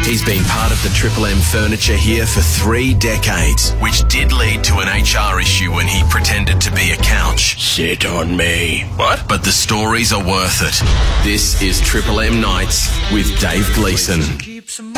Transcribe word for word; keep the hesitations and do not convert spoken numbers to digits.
He's been part of the Triple M furniture here for three decades, which did lead to an H R issue when he pretended to be a couch. Sit on me. What? But the stories are worth it. This is Triple M Nights with Dave Gleeson.